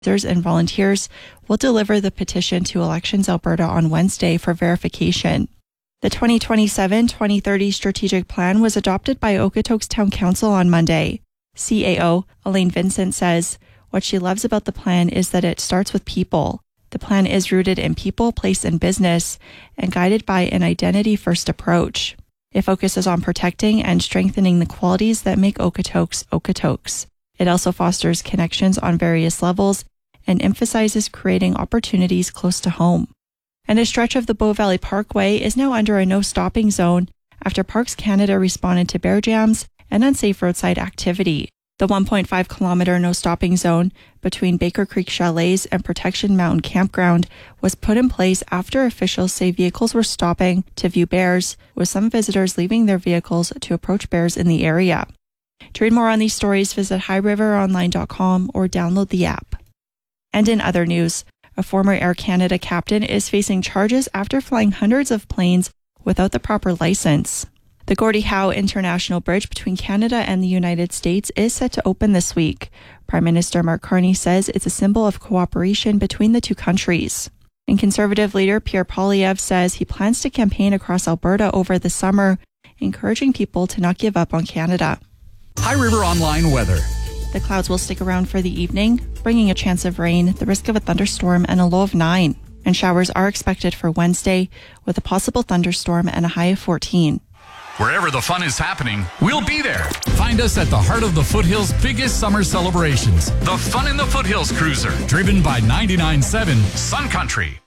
and volunteers will deliver the petition to Elections Alberta on Wednesday for verification. The 2027-2030 strategic plan was adopted by Okotoks Town Council on Monday. CAO Elaine Vincent says, what she loves about the plan is that it starts with people. The plan is rooted in people, place, and business, and guided by an identity-first approach. It focuses on protecting and strengthening the qualities that make Okotoks Okotoks. It also fosters connections on various levels and emphasizes creating opportunities close to home. And a stretch of the Bow Valley Parkway is now under a no-stopping zone after Parks Canada responded to bear jams and unsafe roadside activity. The 1.5-kilometer no-stopping zone between Baker Creek Chalets and Protection Mountain Campground was put in place after officials say vehicles were stopping to view bears, with some visitors leaving their vehicles to approach bears in the area. To read more on these stories, visit highriveronline.com or download the app. And in other news, a former Air Canada captain is facing charges after flying hundreds of planes without the proper license. The Gordie Howe International Bridge between Canada and the United States is set to open this week. Prime Minister Mark Carney says it's a symbol of cooperation between the two countries. And Conservative leader Pierre Poilievre says he plans to campaign across Alberta over the summer, encouraging people to not give up on Canada. High River Online weather. The clouds will stick around for the evening, bringing a chance of rain, the risk of a thunderstorm, and a low of 9. And showers are expected for Wednesday, with a possible thunderstorm and a high of 14. Wherever the fun is happening, we'll be there. Find us at the heart of the Foothills' biggest summer celebrations, the Fun in the Foothills Cruiser, driven by 99.7 Sun Country.